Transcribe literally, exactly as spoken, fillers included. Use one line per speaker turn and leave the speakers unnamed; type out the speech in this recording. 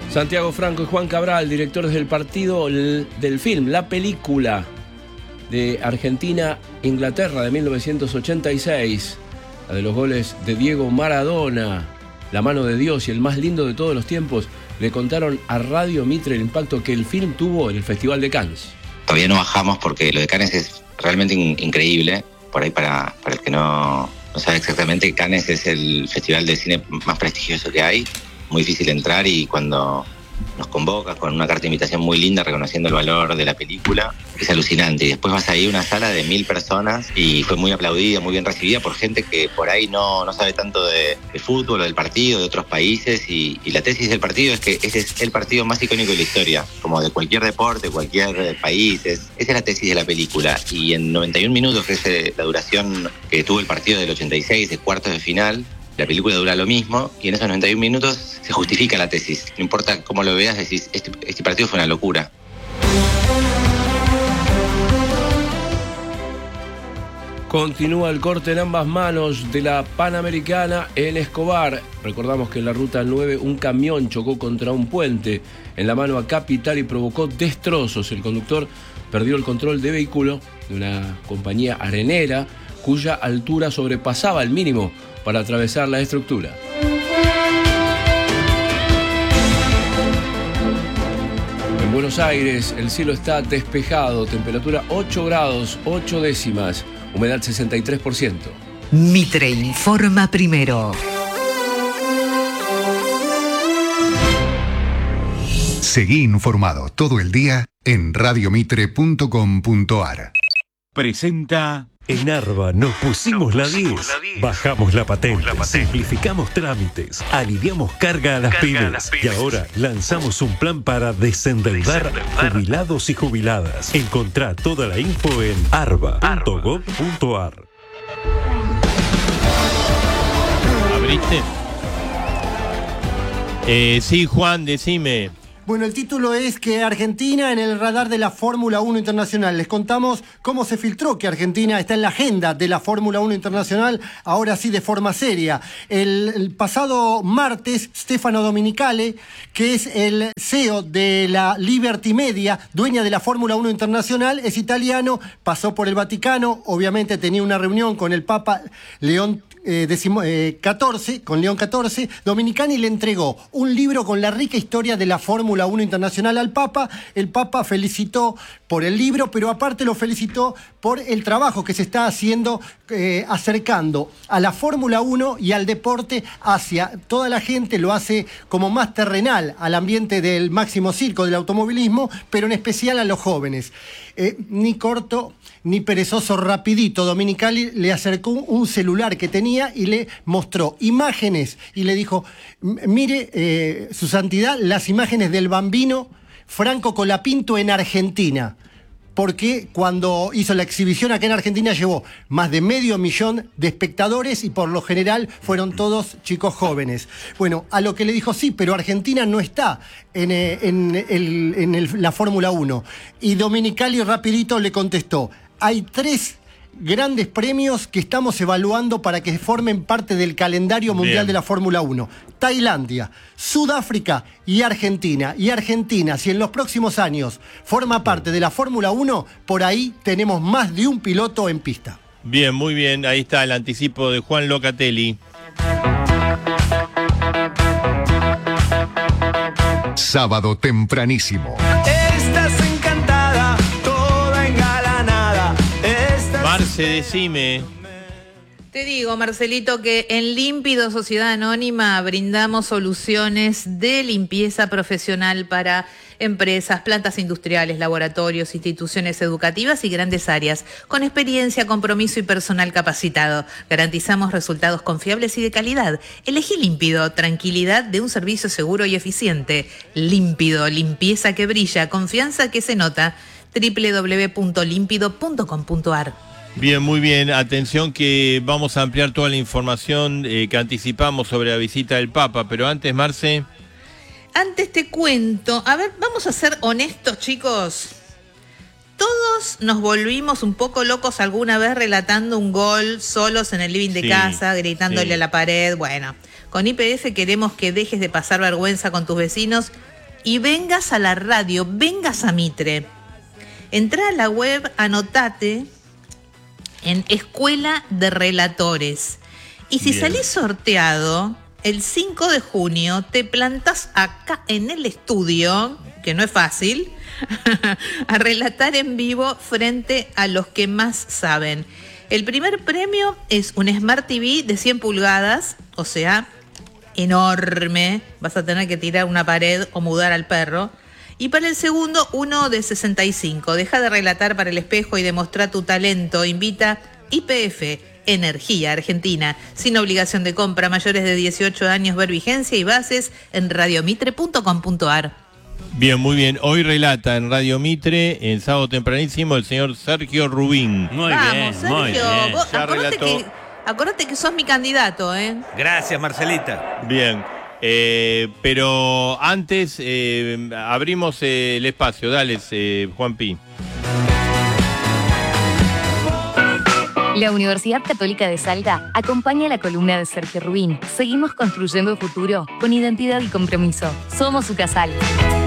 Santiago Franco y Juan Cabral, directores del partido del film, la película de Argentina-Inglaterra de mil novecientos ochenta y seis, la de los goles de Diego Maradona, la mano de Dios y el más lindo de todos los tiempos, le contaron a Radio Mitre el impacto que el film tuvo en el Festival de Cannes.
Todavía no bajamos porque lo de Cannes es realmente in- increíble. Por ahí para, para el que no, no sabe exactamente, Cannes es el festival de cine más prestigioso que hay. Muy difícil entrar y cuando nos convocas con una carta de invitación muy linda reconociendo el valor de la película, es alucinante. Y después vas ahí a una sala de mil personas y fue muy aplaudida, muy bien recibida por gente que por ahí no, no sabe tanto de, de fútbol o del partido, de otros países. Y, y la tesis del partido es que ese es el partido más icónico de la historia, como de cualquier deporte, cualquier país. Es, esa es la tesis de la película. Y en noventa y un minutos, que es la duración que tuvo el partido del ochenta y seis, de cuartos de final, la película dura lo mismo y en esos noventa y un minutos se justifica la tesis. No importa cómo lo veas, decís, este, este partido fue una locura.
Continúa el corte en ambas manos de la Panamericana en Escobar. Recordamos que en la ruta nueve un camión chocó contra un puente en la mano a Capital y provocó destrozos. El conductor perdió el control de vehículo de una compañía arenera cuya altura sobrepasaba el mínimo para atravesar la estructura. En Buenos Aires el cielo está despejado, temperatura ocho grados, ocho décimas, humedad sesenta y tres por ciento.
Mitre informa primero.
Seguí informado todo el día en radio mitre punto com punto ar.
Presenta... En Arba nos pusimos la diez, bajamos la patente, simplificamos trámites, aliviamos carga a las pymes y ahora lanzamos un plan para desendeudar jubilados y jubiladas. Encontrá toda la info en arba punto gob punto ar.
¿Abriste? Eh, sí, Juan, decime.
Bueno, el título es que Argentina en el radar de la Fórmula uno Internacional. Les contamos cómo se filtró que Argentina está en la agenda de la Fórmula uno Internacional, ahora sí de forma seria. El, el pasado martes, Stefano Domenicali, que es el C E O de la Liberty Media, dueña de la Fórmula uno Internacional, es italiano, pasó por el Vaticano, obviamente tenía una reunión con el Papa León Eh, decimo, eh, catorce, con León catorce, Domenicali le entregó un libro con la rica historia de la Fórmula uno Internacional al Papa. El Papa felicitó por el libro, pero aparte lo felicitó por el trabajo que se está haciendo eh, acercando a la Fórmula uno y al deporte hacia toda la gente, lo hace como más terrenal al ambiente del máximo circo del automovilismo, pero en especial a los jóvenes. Eh, ni corto ni perezoso, rapidito, Domenicali le acercó un celular que tenía y le mostró imágenes y le dijo, mire, eh, su santidad, las imágenes del bambino Franco Colapinto en Argentina. Porque cuando hizo la exhibición acá en Argentina llevó más de medio millón de espectadores y por lo general fueron todos chicos jóvenes. Bueno, a lo que le dijo, sí, pero Argentina no está en, en, el, en el, la Fórmula uno. Y Domenicali rapidito le contestó, hay tres grandes premios que estamos evaluando para que formen parte del calendario mundial Bien. de la Fórmula uno. Tailandia, Sudáfrica y Argentina. Y Argentina, si en los próximos años forma parte de la Fórmula uno, por ahí tenemos más de un piloto en pista.
Bien, muy bien. Ahí está el anticipo de Juan Locatelli.
Sábado tempranísimo.
Estás encantada, toda engalanada. Estás...
Marce, decime.
Te digo, Marcelito, que en Límpido Sociedad Anónima brindamos soluciones de limpieza profesional para empresas, plantas industriales, laboratorios, instituciones educativas y grandes áreas, con experiencia, compromiso y personal capacitado. Garantizamos resultados confiables y de calidad. Elegí Límpido, tranquilidad de un servicio seguro y eficiente. Límpido, limpieza que brilla, confianza que se nota. doble u doble u doble u punto límpido punto com punto ar.
Bien, muy bien. Atención que vamos a ampliar toda la información eh, que anticipamos sobre la visita del Papa, pero antes, Marce...
Antes te cuento, a ver, vamos a ser honestos, chicos. Todos nos volvimos un poco locos alguna vez relatando un gol solos en el living de sí, casa, gritándole sí. a la pared. Bueno, con Y P F queremos que dejes de pasar vergüenza con tus vecinos y vengas a la radio, vengas a Mitre. Entrá a la web, anotate en Escuela de Relatores. Y si
Bien.
salís sorteado, el cinco de junio te plantás acá en el estudio, que no es fácil, a relatar en vivo frente a los que más saben. El primer premio es un Smart T V de cien pulgadas, o sea, enorme. Vas a tener que tirar una pared o mudar al perro. Y para el segundo, uno de sesenta y cinco. Deja de relatar para el espejo y demostrar tu talento. Invita Y P F, Energía Argentina. Sin obligación de compra, mayores de dieciocho años, ver vigencia y bases en radiomitre punto com punto ar.
Bien, muy bien. Hoy relata en Radio Mitre, en sábado tempranísimo, el señor Sergio Rubín.
Muy
Vamos,
bien,
Sergio,
muy bien.
vos
Ya
acordate
relató.
que, acordate que sos mi candidato, ¿eh?
Gracias, Marcelita.
Bien. Eh, pero antes eh, abrimos eh, el espacio. Dale, eh, Juan Pi.
La Universidad Católica de Salta acompaña la columna de Sergio Rubín. Seguimos construyendo el futuro con identidad y compromiso. Somos UCASAL.